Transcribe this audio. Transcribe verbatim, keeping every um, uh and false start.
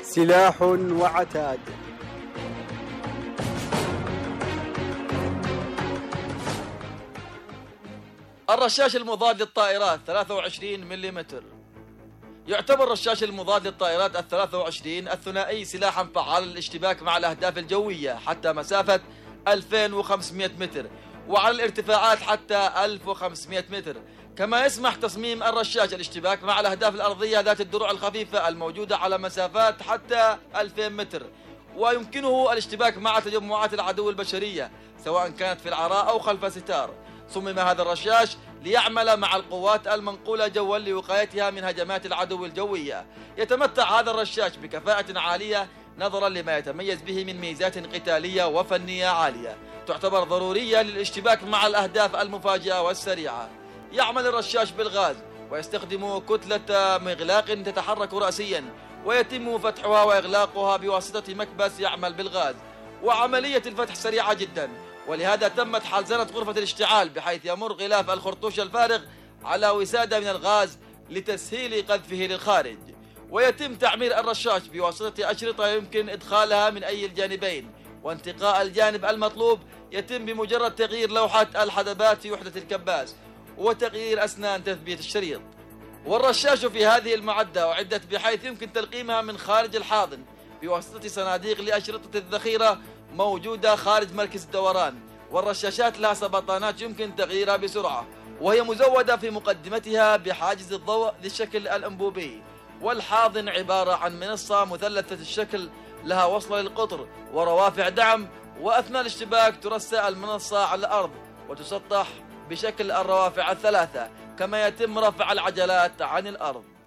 سلاح وعتاد. الرشاش المضاد للطائرات ثلاثة وعشرين ملم. يعتبر الرشاش المضاد للطائرات الثلاثة وعشرين الثنائي سلاحا فعالا للاشتباك مع الأهداف الجوية حتى مسافة ألفين وخمسمئة متر وعلى الارتفاعات حتى ألف وخمسمئة متر. كما يسمح تصميم الرشاش الاشتباك مع الأهداف الأرضية ذات الدروع الخفيفة الموجودة على مسافات حتى ألفين متر، ويمكنه الاشتباك مع تجمعات العدو البشرية سواء كانت في العراء أو خلف ستار. صمم هذا الرشاش ليعمل مع القوات المنقولة جوا لوقايتها من هجمات العدو الجوية. يتمتع هذا الرشاش بكفاءة عالية نظرا لما يتميز به من ميزات قتالية وفنية عالية تعتبر ضرورية للاشتباك مع الأهداف المفاجئة والسريعة. يعمل الرشاش بالغاز ويستخدم كتلة مغلاق تتحرك رأسيا ويتم فتحها وإغلاقها بواسطة مكبس يعمل بالغاز، وعملية الفتح سريعة جدا، ولهذا تمت حلزنة غرفة الاشتعال بحيث يمر غلاف الخرطوش الفارغ على وسادة من الغاز لتسهيل قذفه للخارج. ويتم تعمير الرشاش بواسطة أشرطة يمكن إدخالها من أي الجانبين، وانتقاء الجانب المطلوب يتم بمجرد تغيير لوحة الحدبات في وحدة الكباس وتغيير أسنان تثبيت الشريط. والرشاش في هذه المعدة أعدت بحيث يمكن تلقيمها من خارج الحاضن بواسطة صناديق لأشرطة الذخيرة موجودة خارج مركز الدوران. والرشاشات لها سبطانات يمكن تغييرها بسرعة، وهي مزودة في مقدمتها بحاجز الضوء للشكل الأنبوبي. والحاضن عبارة عن منصة مثلثة الشكل لها وصلة للقطر وروافع دعم، وأثناء الاشتباك ترسى المنصة على الأرض وتسطح بشكل الروافع الثلاثة، كما يتم رفع العجلات عن الأرض.